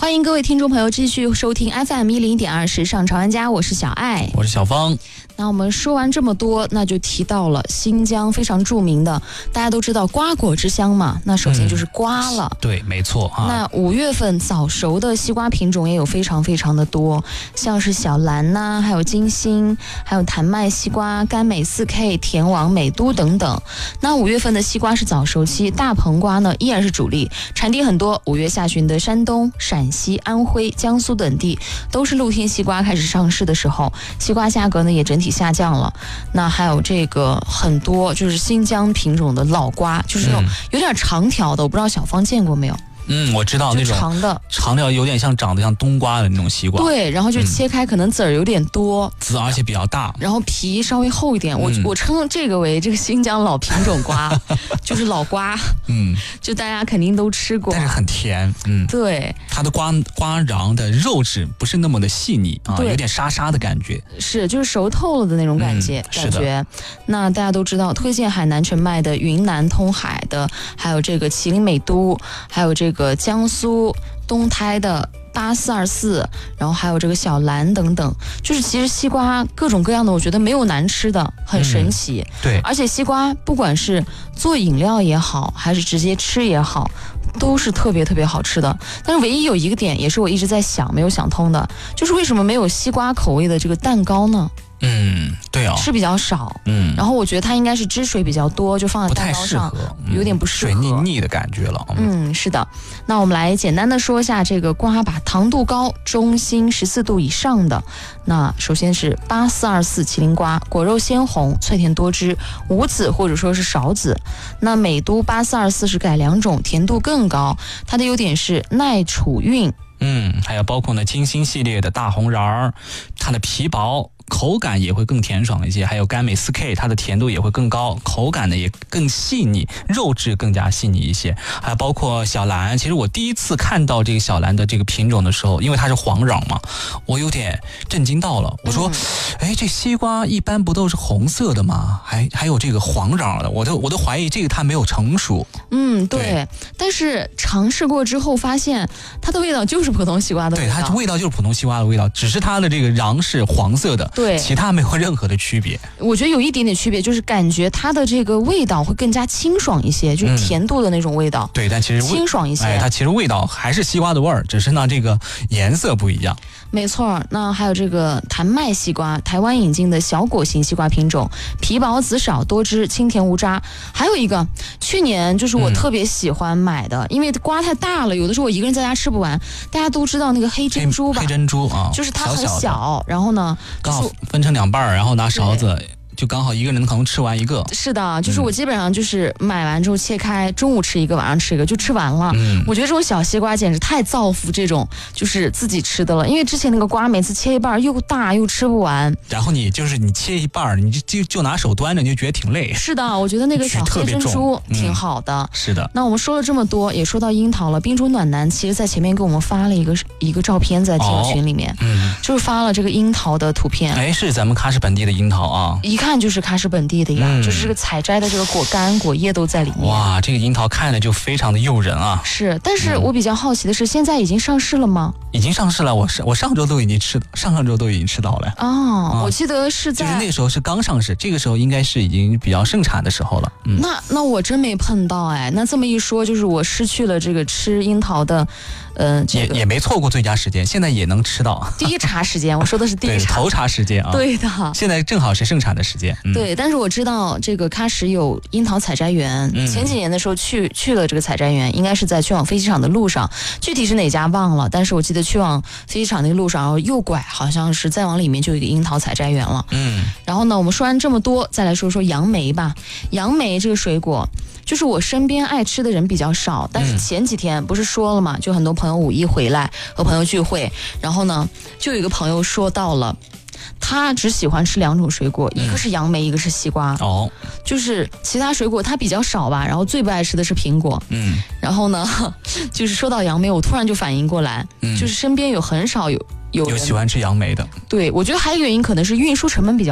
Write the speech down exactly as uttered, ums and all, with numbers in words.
欢迎各位听众朋友继续收听 F M 一零点二时尚潮玩家，我是小爱， 我是小芳。 那我们说完这么多，那就提到了新疆非常著名的，大家都知道瓜果之乡嘛，那首先就是瓜了。 嗯、对，没错啊。 那五月份早熟的西瓜品种也有非常非常的多，像是小蓝呐、啊，还有金星，还有谭麦西瓜、甘美 四 K、甜王、美都等等。那五月份的西瓜是早熟期，大棚瓜呢依然是主力，产地很多。五月下旬的山东、陕西、安徽、江苏等地都是露天西瓜开始上市的时候，西瓜价格呢也整体下降了。那还有这个很多就是新疆品种的老瓜，就是那种有点长条的，我不知道小芳见过没有。 嗯，我知道那种长的， 长的有点像长得像冬瓜的那种西瓜。 对，然后就切开，可能籽儿有点多， 籽、嗯、而且比较大， 然后皮稍微厚一点。我、嗯、我称这个为这个新疆老品种瓜，就是老瓜。嗯，就大家肯定都吃过， 但是很甜。嗯， 对， 它的瓜瓜瓤的肉质不是那么的细腻啊，有点沙沙的感觉。 是，就是熟透了的那种感觉。嗯、感觉。那大家都知道，推荐海南城卖的云南通海的，还有这个麒麟美都，还有这个。个江苏东台的八四二四，然后还有这个小蓝等等，就是其实西瓜各种各样的，我觉得没有难吃的，很神奇。 嗯、对， 而且西瓜不管是做饮料也好，还是直接吃也好，都是特别特别好吃的。但是唯一有一个点，也是我一直在想没有想通的，就是为什么没有西瓜口味的这个蛋糕呢？ 嗯，对哦， 是比较少，嗯，然后我觉得它应该是汁水比较多，就放在蛋糕上， 嗯、 有点不适合， 水腻腻的感觉了。 嗯，是的。那我们来简单的说一下这个瓜把糖度高、中心十四度以上的。那首先是八四二四麒麟瓜，果肉鲜红，脆甜多汁，无籽或者说是少籽。那美都八四二四是改良种，甜度更高，它的优点是耐储运。 嗯，还有包括呢金星系列的大红瓤儿，它的皮薄。口感也会更甜爽一些，还有甘美 四 K， 它的甜度也会更高，口感呢也更细腻，肉质更加细腻一些。还有包括小蓝，其实我第一次看到这个小蓝的这个品种的时候，因为它是黄瓤嘛，我有点震惊到了。我说，哎、嗯，这西瓜一般不都是红色的吗？还还有这个黄瓤的，我都我都怀疑这个它没有成熟。 嗯，对。对，但是尝试过之后发现，它的味道就是普通西瓜的味道。 对，它味道就是普通西瓜的味道，只是它的这个瓤是黄色的。 对， 其他没有任何的区别。 我觉得有一点点区别，就是感觉它的这个味道会更加清爽一些，就是甜度的那种味道。 嗯、对，但其实清爽一些。 哎，它其实味道还是西瓜的味儿，只是呢这个颜色不一样。 没错，那还有这个谭麦西瓜，台湾引进的小果型西瓜品种，皮薄籽少，多汁，清甜无渣。还有一个，去年就是我特别喜欢买的，嗯、因为瓜太大了，有的时候我一个人在家吃不完。大家都知道那个黑珍珠吧？ 黑, 黑珍珠啊， 就是它很小， 小小然后呢， 刚好分成两半，然后拿勺子。就刚好一个人可能吃完一个。 是的，就是我基本上就是买完之后切开，中午吃一个，晚上吃一个，就吃完了。嗯，我觉得这种小西瓜简直太造福这种就是自己吃的了，因为之前那个瓜每次切一半又大又吃不完。 然后你就是你切一半，你就就就拿手端着，你就觉得挺累。 是的，我觉得那个小黑珍珠挺好的。 嗯、是的。 那我们说了这么多，也说到樱桃了。冰竹暖男其实在前面给我们发了一个一个照片在听友群里面，哦、嗯，就是发了这个樱桃的图片。 哎，是咱们喀什本地的樱桃啊， 一看就是喀什本地的呀，嗯、就是这个采摘的这个果干、果叶都在里面。 哇，这个樱桃看着就非常的诱人啊！ 是，但是我比较好奇的是，嗯、现在已经上市了吗？ 已经上市了，我是我上周都已经吃，上上周都已经吃到了。 哦，嗯、我记得是在就是那个时候是刚上市，这个时候应该是已经比较盛产的时候了。 嗯、那那我真没碰到哎，那这么一说，就是我失去了这个吃樱桃的。呃，这个、 也也没错过最佳时间，现在也能吃到第一茬时间。我说的是第一茬头茬时间啊， 对的。 现在正好是盛产的时间。 嗯、对，但是我知道这个喀什有樱桃采摘园，嗯、前几年的时候去去了这个采摘园，应该是在去往飞机场的路上，具体是哪家忘了，但是我记得去往飞机场那个路上，然后右拐，好像是再往里面就有一个樱桃采摘园了。嗯，然后呢，我们说完这么多，再来说说杨梅吧。杨梅这个水果。就是我身边爱吃的人比较少，但是前几天不是说了嘛，就很多朋友五一回来和朋友聚会，然后呢，就有一个朋友说到了，他只喜欢吃两种水果，一个是杨梅，一个是西瓜。哦，就是其他水果他比较少吧，然后最不爱吃的是苹果。嗯，然后呢，就是说到杨梅，我突然就反应过来，嗯、就是身边有很少有有人有喜欢吃杨梅的。 对，我觉得还有一个原因可能是运输成本比较。